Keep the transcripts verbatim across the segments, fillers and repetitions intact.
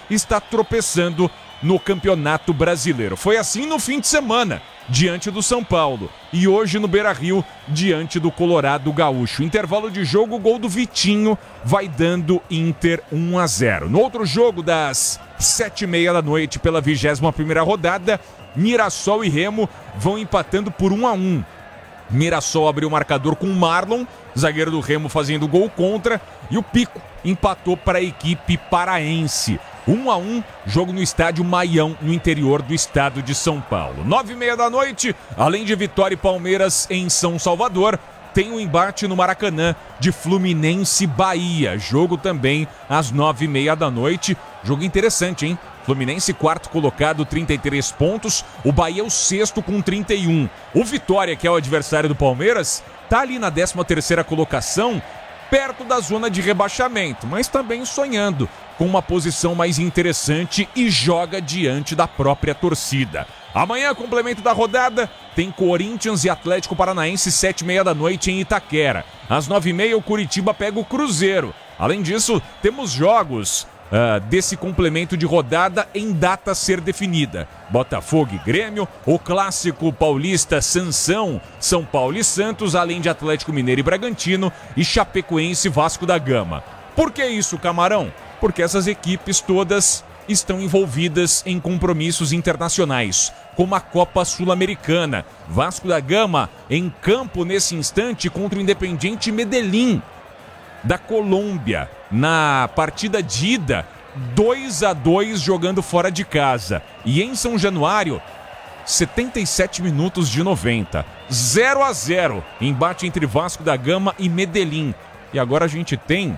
está tropeçando no Campeonato Brasileiro. Foi assim no fim de semana, diante do São Paulo. E hoje no Beira-Rio, diante do Colorado Gaúcho. Intervalo de jogo, gol do Vitinho, vai dando Inter um a zero. No outro jogo, das sete e meia da noite, pela vigésima primeira rodada, Mirassol e Remo vão empatando por um a um. Mirassol abriu o marcador com Marlon, zagueiro do Remo fazendo gol contra, e o Pico empatou para a equipe paraense. um a um, jogo no estádio Maião, no interior do estado de São Paulo. Nove e meia da noite, além de Vitória e Palmeiras em São Salvador, tem um embate no Maracanã de Fluminense Bahia. Jogo também às nove e meia da noite. Jogo interessante, hein? Fluminense, quarto colocado, trinta e três pontos. O Bahia é o sexto com trinta e um. O Vitória, que é o adversário do Palmeiras, tá ali na décima terceira colocação, perto da zona de rebaixamento, mas também sonhando com uma posição mais interessante e joga diante da própria torcida. Amanhã, complemento da rodada, tem Corinthians e Atlético Paranaense, sete e meia da noite em Itaquera. Às nove e meia, o Curitiba pega o Cruzeiro. Além disso, temos jogos Uh, desse complemento de rodada em data a ser definida. Botafogo e Grêmio, o clássico paulista Sansão, São Paulo e Santos, além de Atlético Mineiro e Bragantino e Chapecoense e Vasco da Gama. Por que isso, Camarão? Porque essas equipes todas estão envolvidas em compromissos internacionais, como a Copa Sul-Americana. Vasco da Gama em campo nesse instante contra o Independiente Medellín da Colômbia, na partida de ida, dois a dois jogando fora de casa. E em São Januário, setenta e sete minutos de noventa, zero a zero, embate entre Vasco da Gama e Medellín. E agora a gente tem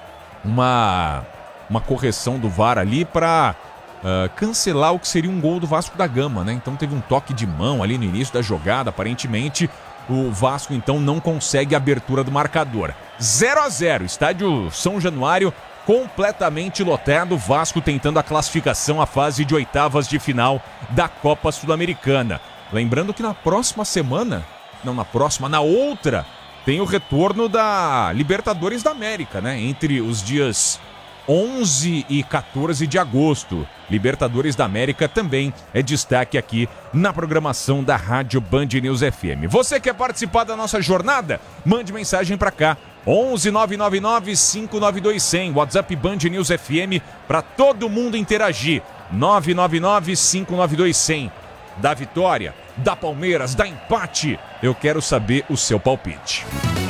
uma, uma correção do V A R ali para uh, cancelar o que seria um gol do Vasco da Gama, né? Então teve um toque de mão ali no início da jogada, aparentemente o Vasco então não consegue a abertura do marcador. zero a zero, estádio São Januário completamente lotado, Vasco tentando a classificação à fase de oitavas de final da Copa Sul-Americana. Lembrando que na próxima semana, não na próxima, na outra, tem o retorno da Libertadores da América, né? Entre os dias onze e quatorze de agosto. Libertadores da América também é destaque aqui na programação da Rádio Band News F M. Você quer participar da nossa jornada? Mande mensagem para cá. onze nove nove nove cinco nove dois zero zero. WhatsApp Band News F M para todo mundo interagir. nove nove nove cinco nove dois zero zero. Da vitória, da Palmeiras, da empate. Eu quero saber o seu palpite.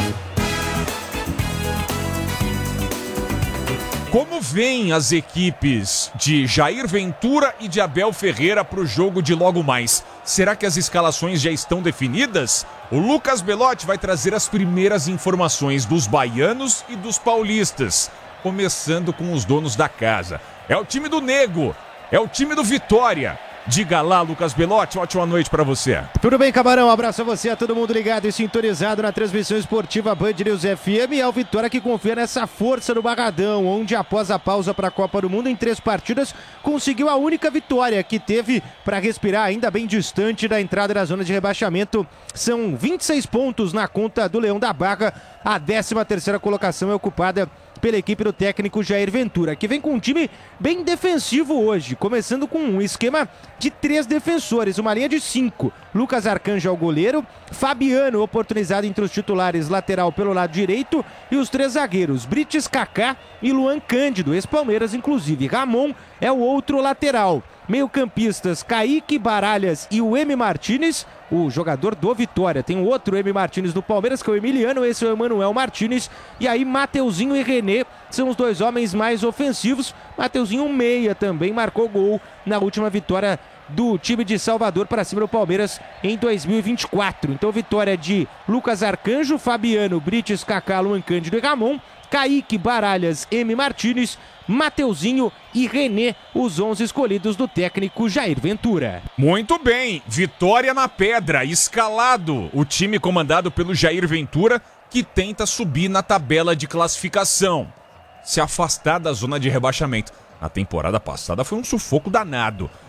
Como vêm as equipes de Jair Ventura e de Abel Ferreira para o jogo de logo mais? Será que as escalações já estão definidas? O Lucas Belotti vai trazer as primeiras informações dos baianos e dos paulistas, começando com os donos da casa. É o time do Nego, é o time do Vitória. Diga lá, Lucas Belotti, ótima noite pra você. Tudo bem, Camarão? Um abraço a você, a todo mundo ligado e sintonizado na transmissão esportiva Band News F M. E é o Vitória que confia nessa força do Barradão, onde após a pausa para a Copa do Mundo, em três partidas, conseguiu a única vitória que teve para respirar, ainda bem distante da entrada da zona de rebaixamento. São vinte e seis pontos na conta do Leão da Barra. A décima terceira colocação é ocupada pela equipe do técnico Jair Ventura, que vem com um time bem defensivo hoje, começando com um esquema de três defensores, uma linha de cinco. Lucas Arcanjo é o goleiro, Fabiano oportunizado entre os titulares, lateral pelo lado direito, e os três zagueiros, Brites, Kaká e Luan Cândido, ex-Palmeiras inclusive. Ramon é o outro lateral. Meio-campistas, Kaique, Baralhas e o M. Martínez, o jogador do Vitória. Tem o outro M. Martínez do Palmeiras, que é o Emiliano, esse é o Emanuel Martínez. E aí Mateuzinho e René são os dois homens mais ofensivos. Mateuzinho, meia, também marcou gol na última vitória do time de Salvador para cima do Palmeiras em dois mil e vinte e quatro. Então vitória de Lucas Arcanjo, Fabiano, Brites, Kaká, Luan Cândido e Ramon. Kaique, Baralhas, M. Martínez, Mateuzinho e René, os onze escolhidos do técnico Jair Ventura. Muito bem, vitória na pedra, escalado o time comandado pelo Jair Ventura, que tenta subir na tabela de classificação, se afastar da zona de rebaixamento. Na temporada passada foi um sufoco danado.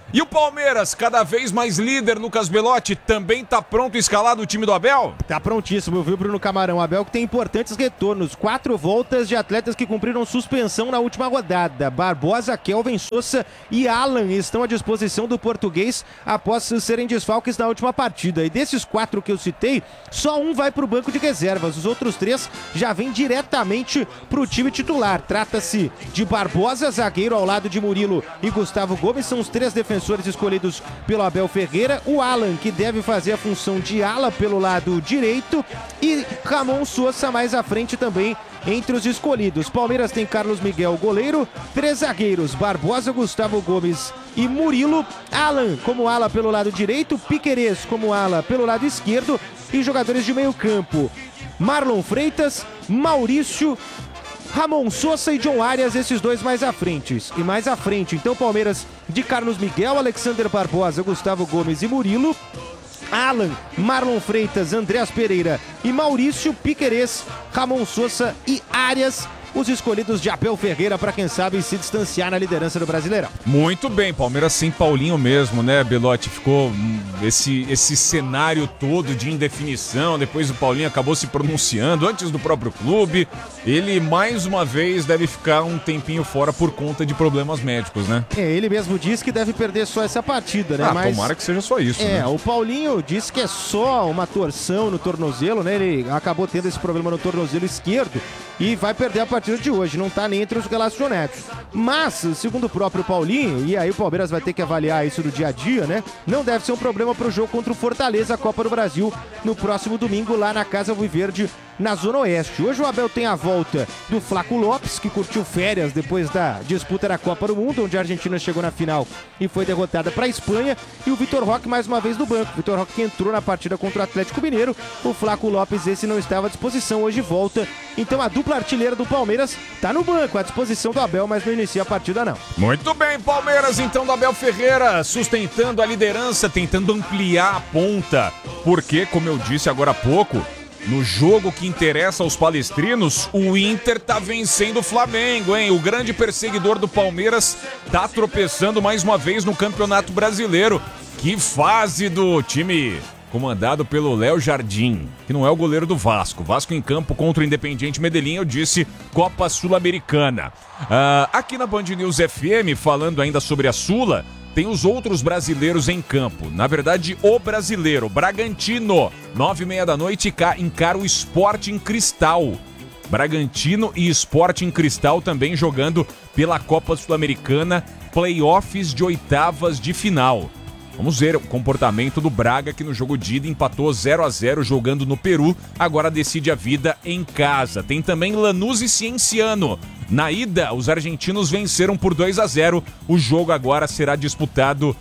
E o Palmeiras, cada vez mais líder, Lucas Belotti, também tá pronto escalado o time do Abel? Tá prontíssimo, viu, Bruno Camarão? O Abel que tem importantes retornos. Quatro voltas de atletas que cumpriram suspensão na última rodada. Barbosa, Kelvin, Sousa e Alan estão à disposição do português após serem desfalques na última partida. E desses quatro que eu citei, só um vai pro banco de reservas. Os outros três já vêm diretamente pro time titular. Trata-se de Barbosa, zagueiro ao lado de Murilo e Gustavo Gomes. São os três defensores escolhidos pelo Abel Ferreira. O Alan, que deve fazer a função de ala pelo lado direito, e Ramon Sousa mais à frente também entre os escolhidos. Palmeiras tem Carlos Miguel, goleiro, três zagueiros, Barbosa, Gustavo Gomes e Murilo. Alan como ala pelo lado direito, Piquerez como ala pelo lado esquerdo, e jogadores de meio campo: Marlon Freitas, Maurício, Ramon Sousa e John Arias, esses dois mais à frente. E mais à frente, então, Palmeiras de Carlos Miguel, Alexander Barbosa, Gustavo Gomes e Murilo. Alan, Marlon Freitas, Andreas Pereira e Maurício. Piquerez, Ramon Sousa e Arias, os escolhidos de Abel Ferreira para, quem sabe, se distanciar na liderança do Brasileirão. Muito bem, Palmeiras sem Paulinho mesmo, né, Belotti? Ficou esse, esse cenário todo de indefinição, depois o Paulinho acabou se pronunciando antes do próprio clube. Ele, mais uma vez, deve ficar um tempinho fora por conta de problemas médicos, né? É, ele mesmo disse que deve perder só essa partida, né? Ah, Mas tomara que seja só isso, É, né? o Paulinho disse que é só uma torção no tornozelo, né? Ele acabou tendo esse problema no tornozelo esquerdo e vai perder a partida de hoje, não tá nem entre os relacionados. Mas, segundo o próprio Paulinho, e aí o Palmeiras vai ter que avaliar isso do dia a dia, né? Não deve ser um problema pro jogo contra o Fortaleza, a Copa do Brasil, no próximo domingo, lá na Casa Alviverde, na Zona Oeste. Hoje o Abel tem a volta do Flaco Lopes, que curtiu férias depois da disputa da Copa do Mundo, onde a Argentina chegou na final e foi derrotada para a Espanha, e o Vitor Roque mais uma vez no banco. Vitor Roque que entrou na partida contra o Atlético Mineiro. O Flaco Lopes, esse não estava à disposição, hoje volta. Então a dupla artilheira do Palmeiras tá no banco, à disposição do Abel, mas não inicia a partida não. Muito bem, Palmeiras então do Abel Ferreira, sustentando a liderança, tentando ampliar a ponta, porque, como eu disse agora há pouco, no jogo que interessa aos palestrinos, o Inter tá vencendo o Flamengo, hein? O grande perseguidor do Palmeiras tá tropeçando mais uma vez no Campeonato Brasileiro. Que fase do time comandado pelo Léo Jardim, que não é o goleiro do Vasco. Vasco em campo contra o Independiente Medellín, eu disse Copa Sul-Americana. Uh, aqui na Band News F M, falando ainda sobre a Sula, tem os outros brasileiros em campo. Na verdade, o brasileiro, Bragantino, nove e meia da noite, encara o Sporting Cristal. Bragantino e Sporting Cristal também jogando pela Copa Sul-Americana, playoffs de oitavas de final. Vamos ver o comportamento do Braga, que no jogo de ida empatou zero a zero jogando no Peru, agora decide a vida em casa. Tem também Lanús e Cienciano. Na ida, os argentinos venceram por dois a zero. O jogo agora será disputado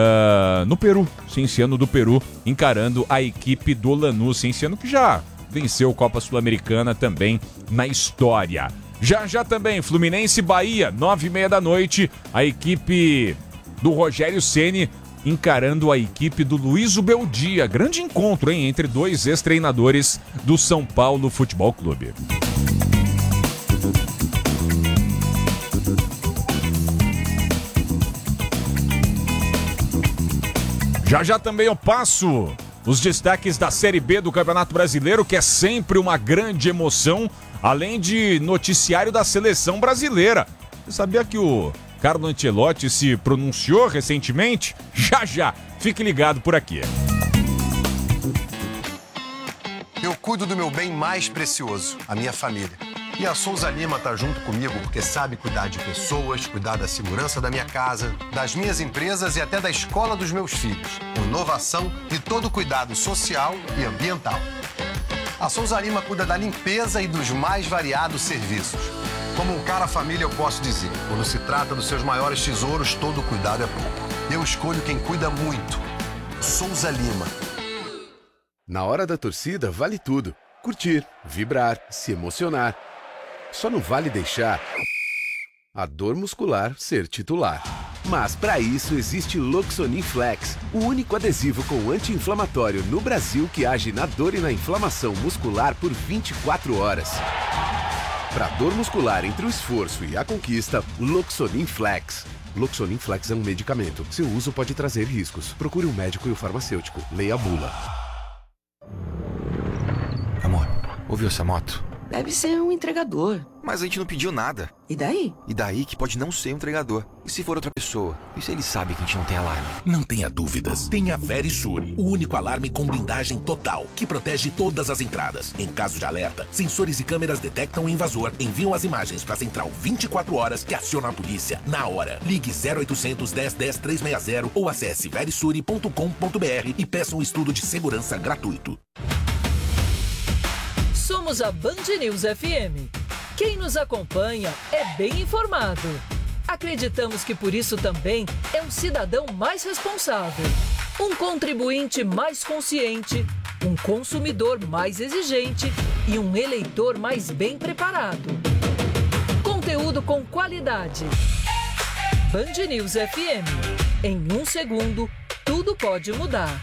uh, no Peru. Cienciano do Peru encarando a equipe do Lanús. Cienciano que já venceu Copa Sul-Americana também na história. Já já também, Fluminense e Bahia, nove e meia da noite, a equipe do Rogério Ceni encarando a equipe do Luiz Ubeldia. Grande encontro, hein, entre dois ex-treinadores do São Paulo Futebol Clube. Já já também eu passo os destaques da Série B do Campeonato Brasileiro, que é sempre uma grande emoção, além de noticiário da seleção brasileira. Você sabia que o Carlo Ancelotti se pronunciou recentemente? Já já, fique ligado por aqui. Eu cuido do meu bem mais precioso, a minha família. E a Souza Lima tá junto comigo porque sabe cuidar de pessoas, cuidar da segurança da minha casa, das minhas empresas e até da escola dos meus filhos. Inovação e todo cuidado social e ambiental. A Souza Lima cuida da limpeza e dos mais variados serviços. Como um cara família, eu posso dizer, quando se trata dos seus maiores tesouros, todo cuidado é pouco. Eu escolho quem cuida muito. Souza Lima. Na hora da torcida, vale tudo. Curtir, vibrar, se emocionar. Só não vale deixar a dor muscular ser titular. Mas para isso existe Loxonin Flex, o único adesivo com anti-inflamatório no Brasil que age na dor e na inflamação muscular por vinte e quatro horas. Para dor muscular entre o esforço e a conquista, Loxonin Flex. Loxonin Flex é um medicamento. Seu uso pode trazer riscos. Procure um médico e o farmacêutico. Leia a bula. Amor, ouviu essa moto? Deve ser um entregador. Mas a gente não pediu nada. E daí? E daí que pode não ser um entregador. E se for outra pessoa? E se ele sabe que a gente não tem alarme? Não tenha dúvidas. Tenha Verisur, o único alarme com blindagem total, que protege todas as entradas. Em caso de alerta, sensores e câmeras detectam o invasor, enviam as imagens para a central vinte e quatro horas que aciona a polícia na hora. Ligue zero oitocentos, dez, dez, trezentos e sessenta ou acesse verisure ponto com ponto br e peça um estudo de segurança gratuito. Somos a Band News F M. Quem nos acompanha é bem informado. Acreditamos que por isso também é um cidadão mais responsável, um contribuinte mais consciente, um consumidor mais exigente e um eleitor mais bem preparado. Conteúdo com qualidade. Band News F M. Em um segundo, tudo pode mudar.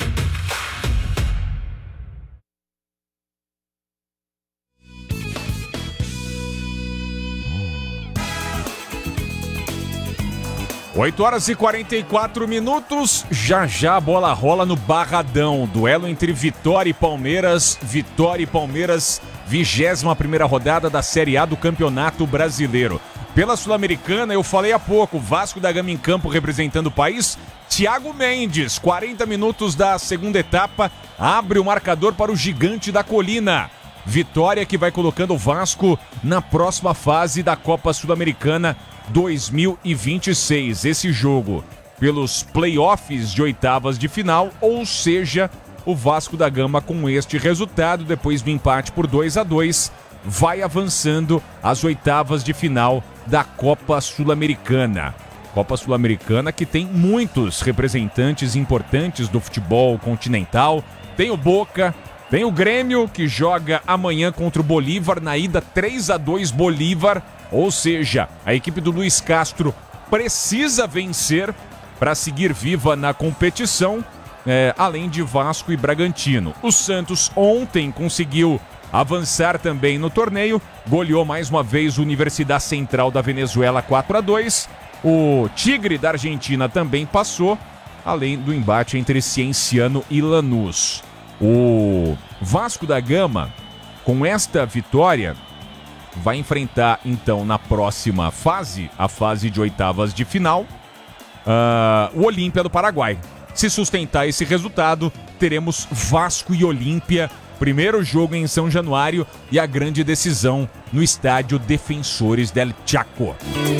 oito horas e quarenta e quatro minutos, já já a bola rola no Barradão. Duelo entre Vitória e Palmeiras. Vitória e Palmeiras, vigésima primeira rodada da Série A do Campeonato Brasileiro. Pela Sul-Americana, eu falei há pouco, Vasco da Gama em campo representando o país. Thiago Mendes, quarenta minutos da segunda etapa, abre o marcador para o Gigante da Colina. Vitória que vai colocando o Vasco na próxima fase da Copa Sul-Americana dois mil e vinte e seis. Esse jogo pelos playoffs de oitavas de final, ou seja, o Vasco da Gama com este resultado, depois do empate por dois a dois, vai avançando às oitavas de final da Copa Sul-Americana. Copa Sul-Americana que tem muitos representantes importantes do futebol continental. Tem o Boca, tem o Grêmio, que joga amanhã contra o Bolívar, na ida três a dois Bolívar. Ou seja, a equipe do Luiz Castro precisa vencer para seguir viva na competição, é, além de Vasco e Bragantino. O Santos ontem conseguiu avançar também no torneio, goleou mais uma vez o Universidade Central da Venezuela quatro a dois. O Tigre da Argentina também passou, além do embate entre Cienciano e Lanús. O Vasco da Gama, com esta vitória, vai enfrentar, então, na próxima fase, a fase de oitavas de final, uh, o Olímpia do Paraguai. Se sustentar esse resultado, teremos Vasco e Olímpia, primeiro jogo em São Januário e a grande decisão no estádio Defensores del Chaco.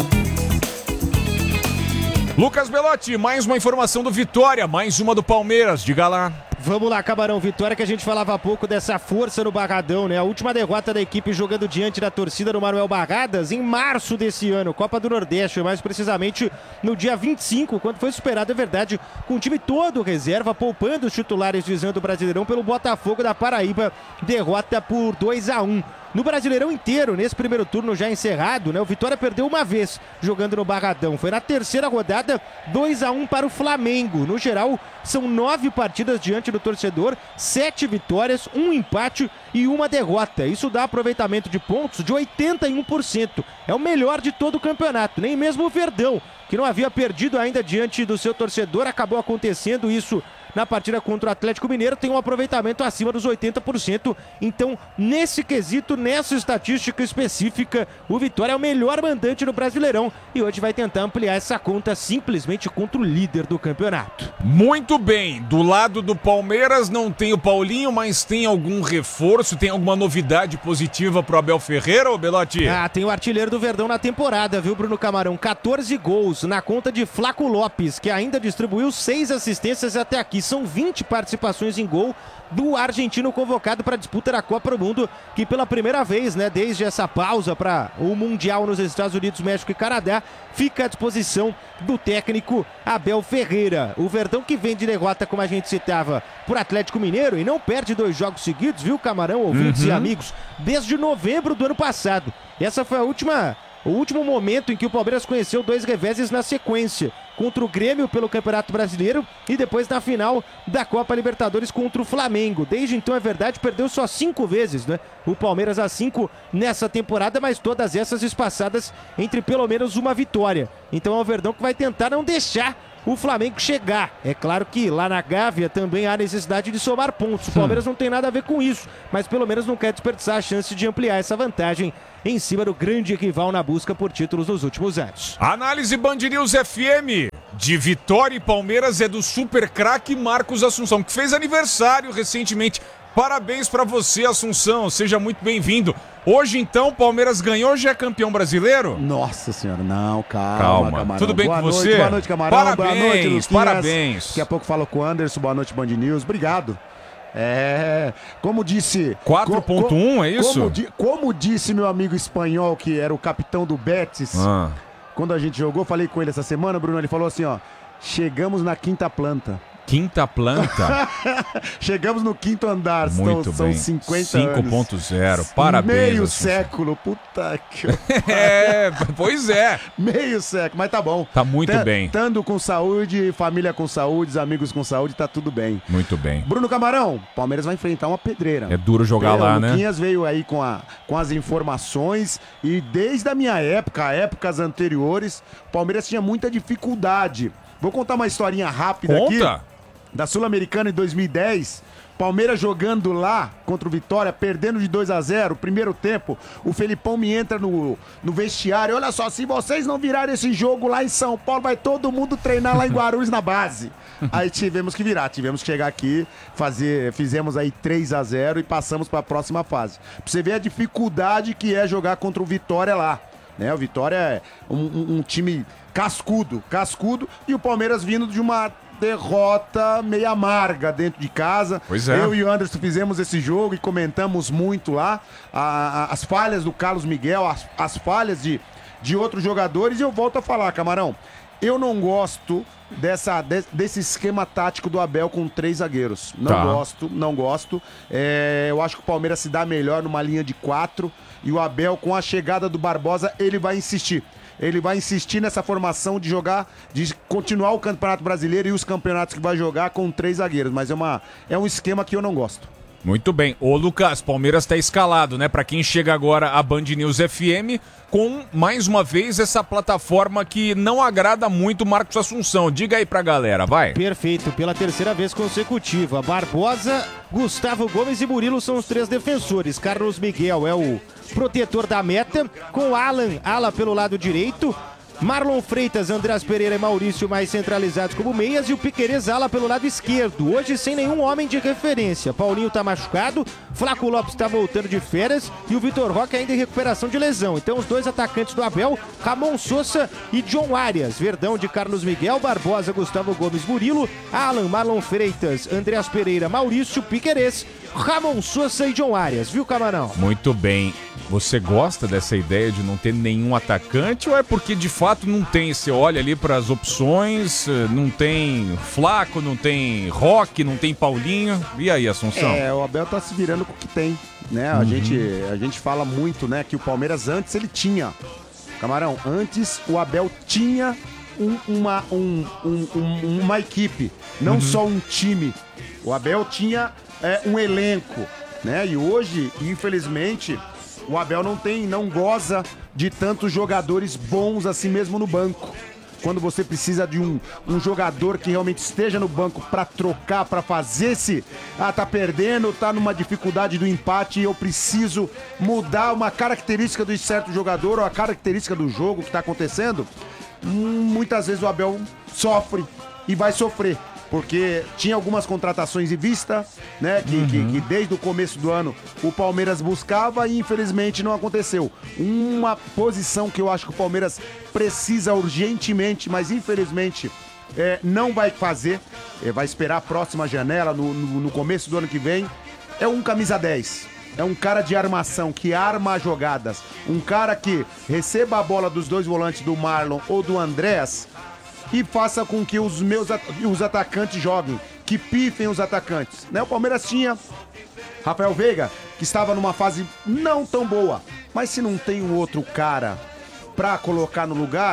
Lucas Belotti, mais uma informação do Vitória, mais uma do Palmeiras, diga lá. Vamos lá, Camarão. Vitória que a gente falava há pouco dessa força no Barradão, né? A última derrota da equipe jogando diante da torcida do Manuel Barradas em março desse ano, Copa do Nordeste, mais precisamente no dia vinte e cinco, quando foi superado, é verdade, com o time todo reserva, poupando os titulares visando o Brasileirão pelo Botafogo da Paraíba, derrota por dois a um. No Brasileirão inteiro, nesse primeiro turno já encerrado, né? O Vitória perdeu uma vez jogando no Barradão. Foi na terceira rodada, dois a um para o Flamengo. No geral, são nove partidas diante do torcedor, sete vitórias, um empate e uma derrota. Isso dá aproveitamento de pontos de oitenta e um por cento. É o melhor de todo o campeonato. Nem mesmo o Verdão, que não havia perdido ainda diante do seu torcedor, acabou acontecendo isso na partida contra o Atlético Mineiro, tem um aproveitamento acima dos oitenta por cento. Então, nesse quesito, nessa estatística específica, o Vitória é o melhor mandante no Brasileirão e hoje vai tentar ampliar essa conta simplesmente contra o líder do campeonato. Muito bem, do lado do Palmeiras não tem o Paulinho, mas tem algum reforço, tem alguma novidade positiva pro Abel Ferreira, ô Belotti? Ah, tem o artilheiro do Verdão na temporada, viu, Bruno Camarão? quatorze gols na conta de Flaco Lopes, que ainda distribuiu seis assistências até aqui. São vinte participações em gol do argentino convocado para a disputa da Copa do Mundo, que pela primeira vez, né, desde essa pausa para o Mundial nos Estados Unidos, México e Canadá, fica à disposição do técnico Abel Ferreira. O Verdão que vem de derrota, como a gente citava, por Atlético Mineiro e não perde dois jogos seguidos, viu, Camarão, ouvintes uhum. e amigos, desde novembro do ano passado. Essa foi a última... O último momento em que o Palmeiras conheceu dois reveses na sequência. contra o Grêmio pelo Campeonato Brasileiro e depois na final da Copa Libertadores contra o Flamengo. Desde então, é verdade, perdeu só cinco vezes, né? O Palmeiras a cinco nessa temporada, mas todas essas espaçadas entre pelo menos uma vitória. Então é o Verdão que vai tentar não deixar o Flamengo chegar. É claro que lá na Gávea também há necessidade de somar pontos. O Palmeiras não tem nada a ver com isso, mas pelo menos não quer desperdiçar a chance de ampliar essa vantagem em cima do grande rival na busca por títulos nos últimos anos. Análise Band News F M de Vitória e Palmeiras é do super craque Marcos Assunção, que fez aniversário recentemente. Parabéns pra você, Assunção, seja muito bem-vindo. Hoje, então, o Palmeiras ganhou, já é campeão brasileiro? Nossa senhora, não, calma, calma. Camarão. Tudo bem boa com noite, você? Boa noite, Camarão. Parabéns, boa noite, Luquinhas. parabéns. Daqui a pouco falo com o Anderson, boa noite, Band News. Obrigado. É, como disse... quatro ponto um, é isso? Como, como disse meu amigo espanhol, que era o capitão do Betis, ah. quando a gente jogou, falei com ele essa semana, Bruno, ele falou assim, ó, chegamos na quinta planta. Quinta planta. Chegamos no quinto andar. Muito são, bem. São cinquenta cinco ponto zero. Parabéns. Meio Assunção. século. Puta que... É, pois é. Meio século, mas tá bom. Tá muito T- bem. Estando com saúde, família com saúde, amigos com saúde, tá tudo bem. Muito bem. Bruno Camarão, Palmeiras vai enfrentar uma pedreira. É duro jogar é, lá, o né? Luquinhas veio aí com, a, com as informações e desde a minha época, épocas anteriores, o Palmeiras tinha muita dificuldade. Vou contar uma historinha rápida Conta. aqui. Conta! Da Sul-Americana em dois mil e dez, Palmeiras jogando lá contra o Vitória, perdendo de dois a zero, primeiro tempo, o Felipão me entra no, no vestiário, olha só, se vocês não virarem esse jogo lá em São Paulo, vai todo mundo treinar lá em Guarulhos na base. Aí tivemos que virar, tivemos que chegar aqui, fazer, fizemos aí três a zero e passamos para a próxima fase. Pra você ver a dificuldade que é jogar contra o Vitória lá. Né? O Vitória é um, um, um time cascudo, cascudo, e o Palmeiras vindo de uma derrota meio amarga dentro de casa. Pois é. Eu e o Anderson fizemos esse jogo e comentamos muito lá a, a, as falhas do Carlos Miguel, as, as falhas de, de outros jogadores, e eu volto a falar, Camarão, eu não gosto dessa, de, desse esquema tático do Abel com três zagueiros. Não tá. gosto, não gosto. É, eu acho que o Palmeiras se dá melhor numa linha de quatro, e o Abel, com a chegada do Barbosa, ele vai insistir. Ele vai insistir nessa formação de jogar, de continuar o Campeonato Brasileiro e os campeonatos que vai jogar com três zagueiros. Mas é, uma, é um esquema que eu não gosto. Muito bem. Ô, Lucas, Palmeiras tá escalado, né? Pra quem chega agora a Band News F M, com, mais uma vez, essa plataforma que não agrada muito o Marcos Assunção. Diga aí pra galera, vai. Perfeito, pela terceira vez consecutiva. Barbosa, Gustavo Gomes e Murilo são os três defensores. Carlos Miguel é o protetor da meta, com Alan, ala pelo lado direito, Marlon Freitas, Andreas Pereira e Maurício mais centralizados como meias, e o Piquerez ala pelo lado esquerdo, hoje sem nenhum homem de referência. Paulinho tá machucado, Flaco Lopes tá voltando de férias e o Vitor Roque ainda em recuperação de lesão. Então os dois atacantes do Abel, Ramon Sousa e John Arias. Verdão de Carlos Miguel, Barbosa, Gustavo Gomes, Murilo, Alan, Marlon Freitas, Andreas Pereira, Maurício, Piquerez, Ramon Sousa e John Arias, viu, Camarão? Muito bem. Você gosta dessa ideia de não ter nenhum atacante, ou é porque de fato não tem? Você olha ali para as opções, não tem Flaco, não tem Roque, não tem Paulinho. E aí, Assunção? É, o Abel tá se virando com o que tem, né? A, Uhum. gente, a gente fala muito, né, que o Palmeiras antes ele tinha. Camarão, antes o Abel tinha um, uma, um, um, um, uma equipe, não Uhum. só um time. O Abel tinha é, um elenco, né? E hoje, infelizmente, o Abel não tem, não goza de tantos jogadores bons assim mesmo no banco. Quando você precisa de um, um jogador que realmente esteja no banco para trocar, para fazer esse... Ah, tá perdendo, tá numa dificuldade do empate e eu preciso mudar uma característica de certo jogador ou a característica do jogo que tá acontecendo. Hum, muitas vezes o Abel sofre e vai sofrer. Porque tinha algumas contratações em vista, né? Que, Uhum. que, que desde o começo do ano o Palmeiras buscava e infelizmente não aconteceu. Uma posição que eu acho que o Palmeiras precisa urgentemente, mas infelizmente é, não vai fazer, é, vai esperar a próxima janela, no, no, no começo do ano que vem, é um camisa dez. É um cara de armação, que arma jogadas. Um cara que receba a bola dos dois volantes do Marlon ou do Andrés e faça com que os meus at- os atacantes joguem, que pifem os atacantes. Né? O Palmeiras tinha Rafael Veiga, que estava numa fase não tão boa, mas se não tem um outro cara pra colocar no lugar,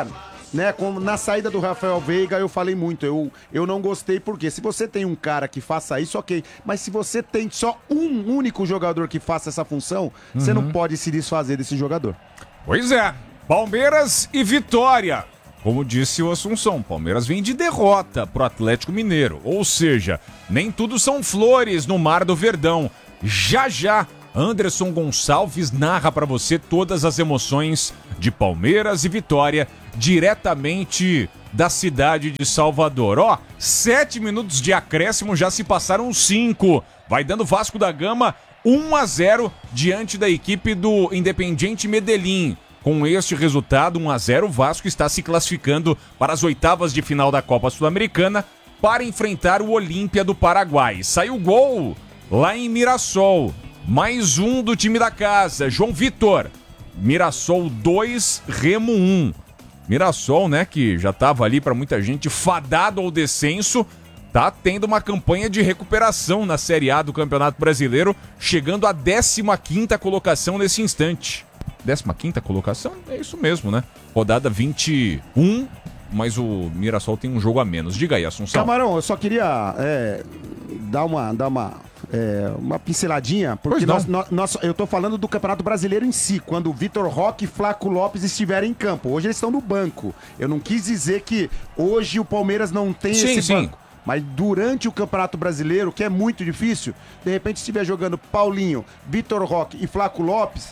né? Com, na saída do Rafael Veiga, eu falei muito. Eu, eu não gostei, porque se você tem um cara que faça isso, ok. Mas se você tem só um único jogador que faça essa função, uhum. você não pode se desfazer desse jogador. Pois é. Palmeiras e Vitória. Como disse o Assunção, Palmeiras vem de derrota pro Atlético Mineiro. Ou seja, nem tudo são flores no Mar do Verdão. Já já, Anderson Gonçalves narra para você todas as emoções de Palmeiras e Vitória diretamente da cidade de Salvador. Ó, sete minutos de acréscimo, já se passaram cinco. Vai dando Vasco da Gama um a zero diante da equipe do Independiente Medellín. Com este resultado, um a zero, o Vasco está se classificando para as oitavas de final da Copa Sul-Americana para enfrentar o Olímpia do Paraguai. Saiu o gol lá em Mirassol. Mais um do time da casa, João Vitor. Mirassol dois, Remo um. Mirassol, né, que já estava ali para muita gente fadado ao descenso, tá tendo uma campanha de recuperação na Série A do Campeonato Brasileiro, chegando à décima quinta colocação nesse instante. décima quinta colocação? É isso mesmo, né? Rodada vinte e um, mas o Mirassol tem um jogo a menos. Diga aí, Assunção. Camarão, eu só queria é, dar uma, dar uma, é, uma pinceladinha, porque nós, nós, nós, eu tô falando do Campeonato Brasileiro em si, quando o Vitor Roque e Flaco Lopes estiverem em campo. Hoje eles estão no banco. Eu não quis dizer que hoje o Palmeiras não tem sim, esse sim. banco. Mas durante o Campeonato Brasileiro, que é muito difícil, de repente estiver jogando Paulinho, Vitor Roque e Flaco Lopes,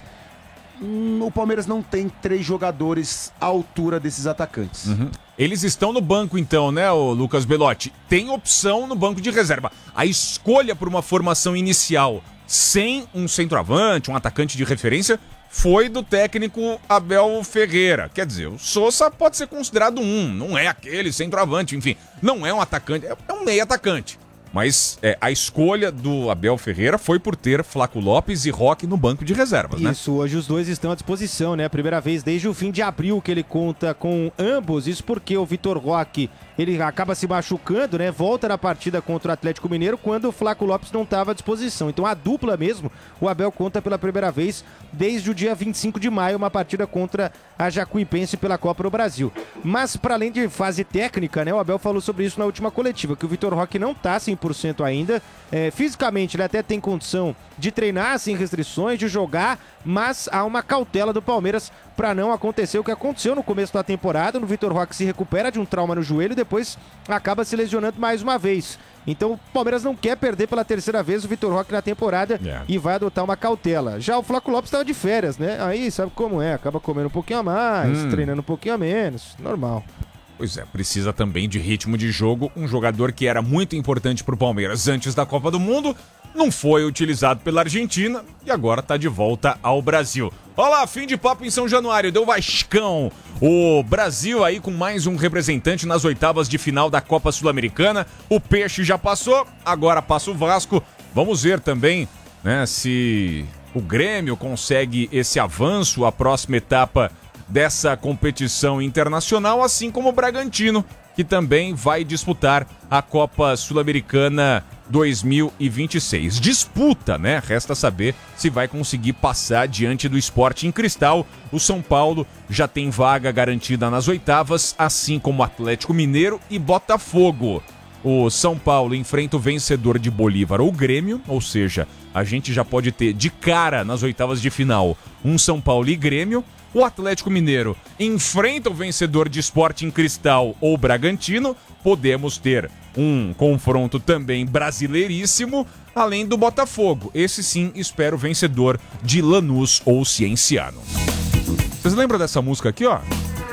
hum, o Palmeiras não tem três jogadores à altura desses atacantes. Uhum. Eles estão no banco então, né, o Lucas Belotti? Tem opção no banco de reserva. A escolha por uma formação inicial sem um centroavante, um atacante de referência, foi do técnico Abel Ferreira. Quer dizer, o Sousa pode ser considerado um, não é aquele centroavante, enfim, não é um atacante, é um meio atacante. Mas é, a escolha do Abel Ferreira foi por ter Flaco Lopes e Roque no banco de reservas, né? Isso, hoje os dois estão à disposição, né? Primeira vez desde o fim de abril que ele conta com ambos. Isso porque o Vitor Roque, ele acaba se machucando, né? Volta na partida contra o Atlético Mineiro quando o Flaco Lopes não estava à disposição. Então a dupla mesmo, o Abel conta pela primeira vez desde o dia vinte e cinco de maio, uma partida contra a Jacuipense pela Copa do Brasil. Mas para além de fase técnica, né? O Abel falou sobre isso na última coletiva, que o Vitor Roque não está cem por cento ainda. É, fisicamente ele até tem condição de treinar sem restrições, de jogar, mas há uma cautela do Palmeiras para não acontecer o que aconteceu no começo da temporada. O Vitor Roque se recupera de um trauma no joelho e depois acaba se lesionando mais uma vez. Então o Palmeiras não quer perder pela terceira vez o Vitor Roque na temporada yeah. e vai adotar uma cautela. Já o Flaco Lopes estava de férias, né? Aí sabe como é, acaba comendo um pouquinho a mais, hum. treinando um pouquinho a menos, normal. Pois é, precisa também de ritmo de jogo. Um jogador que era muito importante para o Palmeiras antes da Copa do Mundo, não foi utilizado pela Argentina e agora está de volta ao Brasil. Olha lá, fim de papo em São Januário, deu Vascão. O Brasil aí com mais um representante nas oitavas de final da Copa Sul-Americana. O Peixe já passou, agora passa o Vasco. Vamos ver também, né, se o Grêmio consegue esse avanço à próxima etapa dessa competição internacional, assim como o Bragantino, que também vai disputar a Copa Sul-Americana dois mil e vinte e seis. Disputa, né? Resta saber se vai conseguir passar diante do Sporting Cristal. O São Paulo já tem vaga garantida nas oitavas, assim como o Atlético Mineiro e Botafogo. O São Paulo enfrenta o vencedor de Bolívar ou Grêmio, ou seja, a gente já pode ter de cara nas oitavas de final um São Paulo e Grêmio. O Atlético Mineiro enfrenta o vencedor de Sporting Cristal ou Bragantino. Podemos ter um confronto também brasileiríssimo, além do Botafogo. Esse sim, espero o vencedor de Lanús ou Cienciano. Vocês lembram dessa música aqui, ó?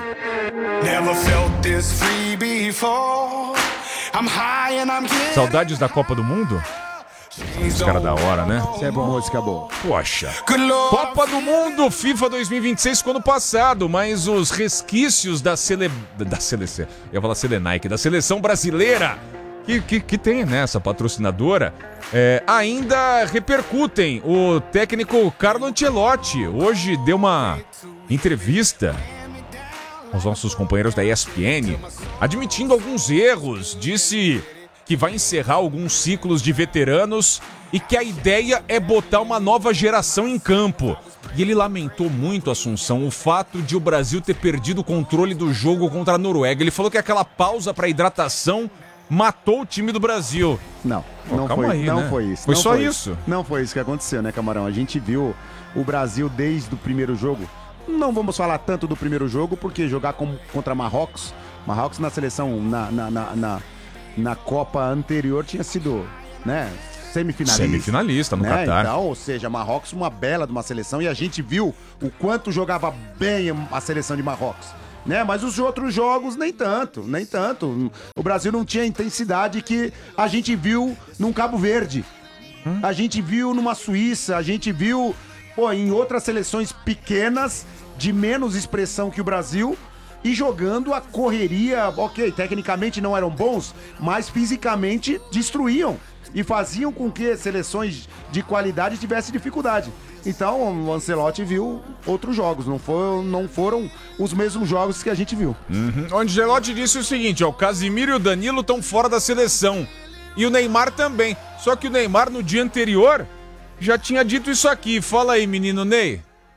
Saudades da Copa do Mundo? Os caras da hora, né? Isso é bom, música boa. Poxa. Copa do Mundo, FIFA dois mil e vinte e seis, ficou no passado, mas os resquícios da sele... da seleção, eu ia falar Selenaique, da seleção brasileira, que, que, que tem, né, essa patrocinadora, é, ainda repercutem. O técnico Carlo Ancelotti hoje deu uma entrevista aos nossos companheiros da E S P N, admitindo alguns erros, disse que vai encerrar alguns ciclos de veteranos e que a ideia é botar uma nova geração em campo. E ele lamentou muito, Assunção, o fato de o Brasil ter perdido o controle do jogo contra a Noruega. Ele falou que aquela pausa para hidratação matou o time do Brasil. Não, oh, não, foi, aí, não né? foi isso. Foi não só foi isso? Não foi isso que aconteceu, né, Camarão? A gente viu o Brasil desde o primeiro jogo. Não vamos falar tanto do primeiro jogo, porque jogar com, contra Marrocos, Marrocos na seleção, na, na, na, na, na Copa anterior tinha sido, né, semifinalista. Semifinalista no né? Catar. Então, ou seja, Marrocos uma bela de uma seleção e a gente viu o quanto jogava bem a seleção de Marrocos. Né? Mas os outros jogos nem tanto, nem tanto. O Brasil não tinha a intensidade que a gente viu num Cabo Verde. Hum? A gente viu numa Suíça, a gente viu, pô, em outras seleções pequenas, de menos expressão que o Brasil, e jogando a correria, ok, tecnicamente não eram bons, mas fisicamente destruíam e faziam com que seleções de qualidade tivessem dificuldade. Então o Ancelotti viu outros jogos, não, for, não foram os mesmos jogos que a gente viu. Uhum. O Ancelotti disse o seguinte, ó, o Casimiro e o Danilo estão fora da seleção. E o Neymar também. Só que o Neymar no dia anterior já tinha dito isso aqui. Fala aí, menino Ney.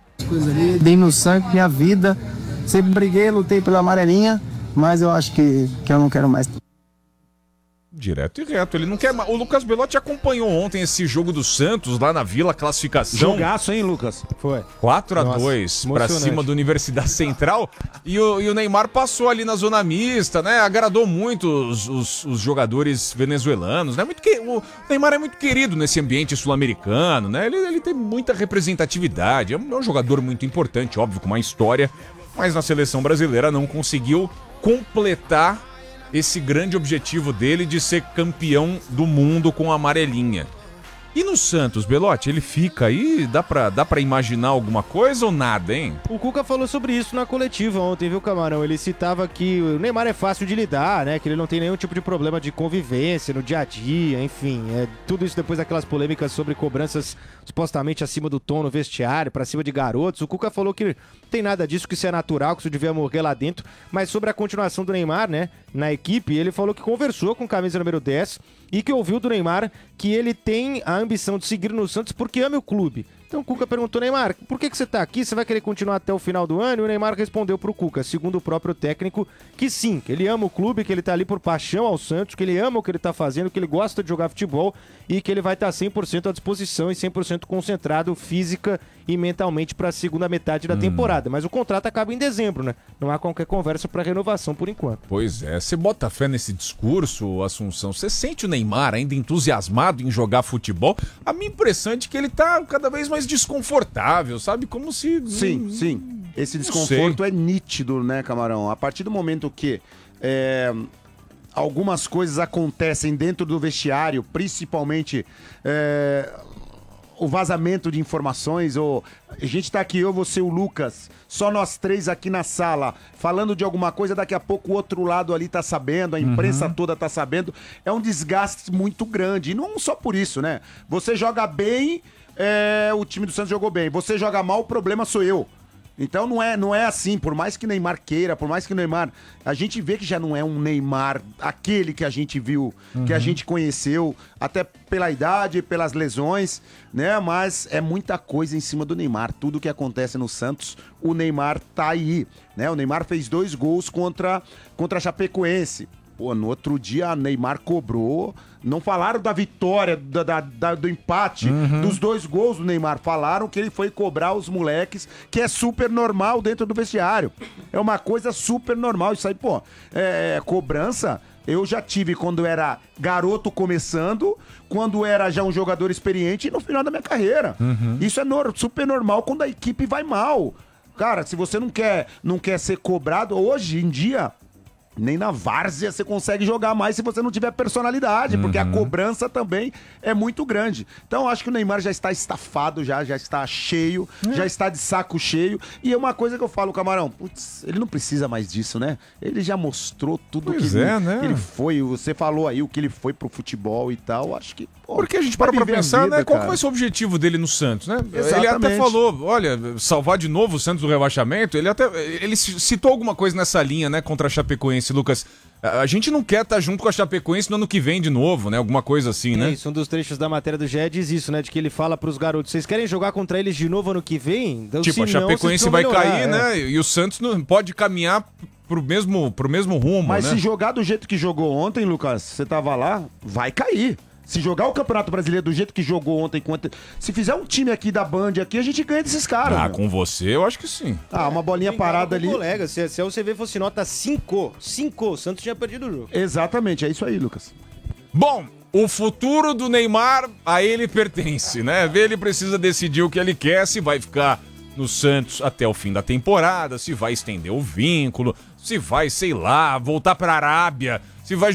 Dei meu sangue, minha vida. Sempre briguei, lutei pela amarelinha, mas eu acho que, que eu não quero mais. Direto e reto, ele não quer mais. O Lucas Belotti acompanhou ontem esse jogo do Santos lá na Vila, classificação. Jogaço, hein, Lucas? Foi. quatro a dois pra cima da Universidade Central. E o, e o Neymar passou ali na zona mista, né? Agradou muito os, os, os jogadores venezuelanos, né? Muito que, o Neymar é muito querido nesse ambiente sul-americano, né? Ele, ele tem muita representatividade, é um, é um jogador muito importante, óbvio, com uma história, mas na seleção brasileira não conseguiu completar esse grande objetivo dele de ser campeão do mundo com a amarelinha. E no Santos, Belotti, ele fica aí? Dá pra, dá pra imaginar alguma coisa ou nada, hein? O Cuca falou sobre isso na coletiva ontem, viu, Camarão? Ele citava que o Neymar é fácil de lidar, né? Que ele não tem nenhum tipo de problema de convivência no dia a dia, enfim. É, tudo isso depois daquelas polêmicas sobre cobranças supostamente acima do tom no vestiário, pra cima de garotos. O Cuca falou que não tem nada disso, que isso é natural, que isso devia morrer lá dentro. Mas sobre a continuação do Neymar, né, na equipe, ele falou que conversou com o camisa número dez e que ouviu do Neymar que ele tem a ambição de seguir no Santos porque ama o clube. Então o Cuca perguntou, Neymar, por que, que você tá aqui? Você vai querer continuar até o final do ano? E o Neymar respondeu pro Cuca, segundo o próprio técnico, que sim, que ele ama o clube, que ele tá ali por paixão ao Santos, que ele ama o que ele tá fazendo, que ele gosta de jogar futebol e que ele vai estar cem por cento à disposição e cem por cento concentrado física e mentalmente para a segunda metade da hum. temporada. Mas o contrato acaba em dezembro, né? Não há qualquer conversa para renovação por enquanto. Pois é, você bota fé nesse discurso, Assunção? Você sente o Neymar ainda entusiasmado em jogar futebol? A minha impressão é de que ele tá cada vez mais desconfortável, sabe? Como se... Sim, sim. Esse desconforto é nítido, né, Camarão? A partir do momento que é, algumas coisas acontecem dentro do vestiário, principalmente é, o vazamento de informações, ou a gente tá aqui, eu, você, o Lucas, só nós três aqui na sala, falando de alguma coisa, daqui a pouco o outro lado ali tá sabendo, a imprensa uhum. toda tá sabendo, é um desgaste muito grande, e não só por isso, né? Você joga bem, é, o time do Santos jogou bem, você joga mal, o problema sou eu. Então não é, não é assim, por mais que Neymar queira, por mais que Neymar... A gente vê que já não é um Neymar, aquele que a gente viu, uhum. que a gente conheceu, até pela idade, pelas lesões, né? Mas é muita coisa em cima do Neymar. Tudo que acontece no Santos, o Neymar tá aí, né? O Neymar fez dois gols contra, contra a Chapecoense. Pô, no outro dia, a Neymar cobrou. Não falaram da vitória, da, da, da, do empate, uhum. dos dois gols do Neymar. Falaram que ele foi cobrar os moleques, que é super normal dentro do vestiário. É uma coisa super normal. Isso aí, pô, é, cobrança... Eu já tive quando era garoto começando, quando era já um jogador experiente e no final da minha carreira. Uhum. Isso é no, super normal quando a equipe vai mal. Cara, se você não quer, não quer ser cobrado, hoje em dia... Nem na várzea você consegue jogar mais se você não tiver personalidade, uhum. porque a cobrança também é muito grande. Então acho que o Neymar já está estafado, já, já está cheio, uhum. já está de saco cheio. E é uma coisa que eu falo, Camarão, putz, ele não precisa mais disso, né? Ele já mostrou tudo que, pois ele, é, né? que ele foi. Você falou aí o que ele foi pro futebol e tal. Acho que... Pô, porque a gente para pra pensar, vida, né? Qual que vai ser o objetivo dele no Santos, né? Exatamente. Ele até falou, olha, salvar de novo o Santos do rebaixamento. Ele até ele citou alguma coisa nessa linha, né? Contra a Chapecoense Chapecoense, Lucas. A gente não quer estar junto com a Chapecoense no ano que vem de novo, né? Alguma coisa assim, né? É isso, um dos trechos da matéria do G E diz isso, né? De que ele fala pros garotos, vocês querem jogar contra eles de novo ano que vem? Então, tipo, a Chapecoense vai melhorar, cair, é. né? E o Santos não pode caminhar pro mesmo, pro mesmo rumo, Mas né? se jogar do jeito que jogou ontem, Lucas, você tava lá, vai cair. Se jogar o Campeonato Brasileiro do jeito que jogou ontem, se fizer um time aqui da Band aqui, a gente ganha desses caras. Ah, meu. com você, eu acho que sim. Ah, uma bolinha Sim, parada ali. Colega, se, se a U C V fosse nota cinco, cinco, o Santos tinha perdido o jogo. Exatamente, é isso aí, Lucas. Bom, o futuro do Neymar a ele pertence, né? Ele precisa decidir o que ele quer, se vai ficar no Santos até o fim da temporada, se vai estender o vínculo, se vai, sei lá, voltar pra Arábia, se vai